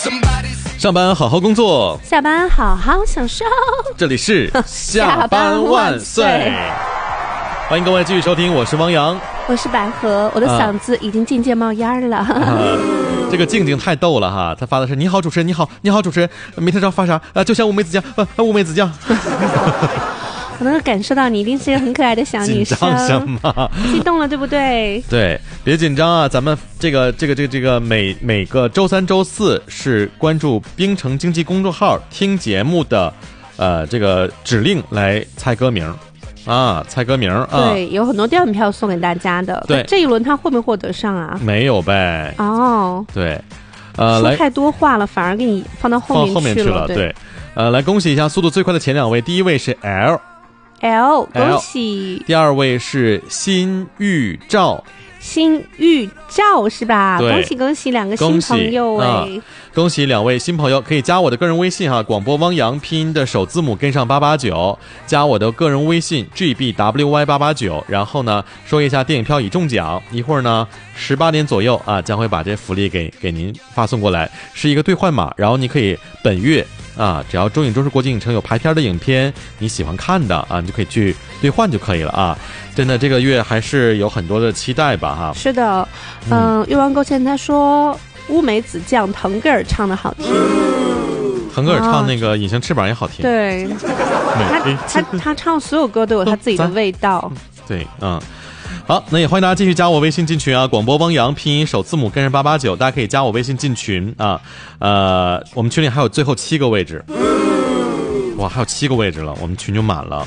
上班好好工作， 下班好好享受。 这里是下班万岁，欢迎各位继续收听，我是汪洋， 我是百合，我的嗓子已经渐渐冒烟了。 这个静静太逗了哈，他发的是你好主持人，你好主持人，没听着发啥就像乌梅子酱，乌梅子酱。 我能够感受到你一定是一个很可爱的小女生， 紧张什么？ 激动了对不对？ 对，别紧张啊，咱们这个每个周三周四是关注冰城经济公众号听节目的这个指令来猜歌名啊，猜歌名啊。 对，有很多电影票送给大家的。 对， 这一轮他会不会获得上啊？ 没有呗。 哦， 对， 说太多话了，反而给你放到后面去了。 对，来恭喜一下速度最快的前2位，第一位是 L， 恭喜。 第2位是新玉照是吧？ 恭喜2个新朋友恭喜2位新朋友，可以加我的个人微信哈，广播汪洋拼音的首字母跟上889，加我的个人微信 GBWY889，然后呢说一下电影票已中奖，一会儿呢18点左右啊将会把这福利给您发送过来，是一个兑换码，然后你可以本月啊，只要中影中视国际影城有排片的影片你喜欢看的啊，你就可以去兑换就可以了啊。真的这个月还是有很多的期待吧哈。 是的，欲望勾芡他说乌梅子酱腾格尔唱的好听， 腾格尔唱那个隐形翅膀也好听。 对，他唱所有歌都有他自己的味道。 对，好，那也欢迎大家继续加我微信进群啊，广播汪洋拼音首字母跟上889，大家可以加我微信进群啊。我们群里还有最后7个位置，哇，还有7个位置了，我们群就满了。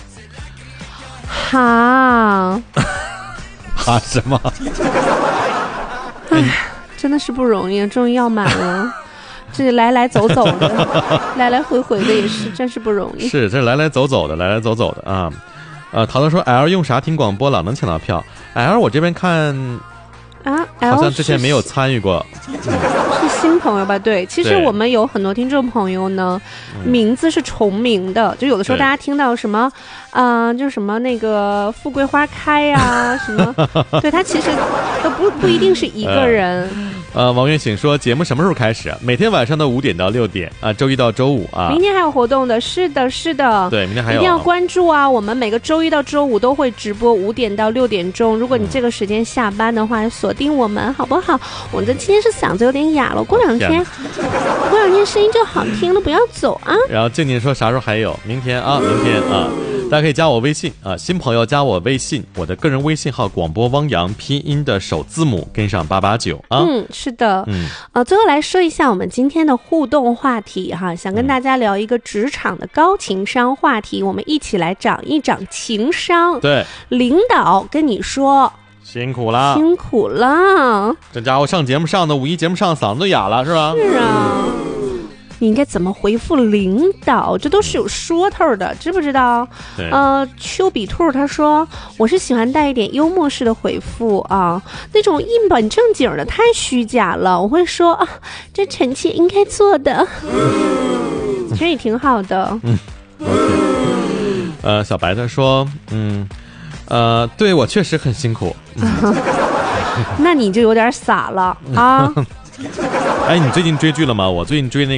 哈什么？ 真的是不容易，终于要满了。这来来走走的，来来回回的也是，真是不容易。 是，这来来走走的啊。陶陶说 L 用啥听广播老能抢到票 ？L 我这边看啊， 好像之前没有参与过， 是新朋友吧？对，其实我们有很多听众朋友呢，名字是重名的，就有的时候大家听到什么，就什么那个富贵花开啊，什么，对，他其实都不一定是一个人。 王月醒说节目什么时候开始啊？每天晚上的5点到6点啊，周一到周五啊。 明天还有活动的，是的。 对，明天还有， 一定要关注啊！我们每个周一到周五都会直播5点到6点钟。如果你这个时间下班的话，锁定我们好不好？我的今天是嗓子有点哑了，过两天声音就好听了，不要走啊！ 然后静静说啥时候还有？明天啊。大家可以加我微信啊，新朋友加我微信，我的个人微信号广播汪洋拼音的首字母跟上889啊。 是的，最后来说一下我们今天的互动话题哈，想跟大家聊一个职场的高情商话题，我们一起来长一长情商。 对， 领导跟你说辛苦了，这家伙上节目上的5一节目上嗓子都哑了是吧？ 是啊。你应该怎么回复领导？这都是有说头的，知不知道？丘比兔他说我是喜欢带一点幽默式的回复啊，那种一本正经的太虚假了。我会说这臣妾应该做的，其实也挺好的。 OK。小白他说对我确实很辛苦。 那你就有点傻了啊。 哎，你最近追剧了吗？我最近追那个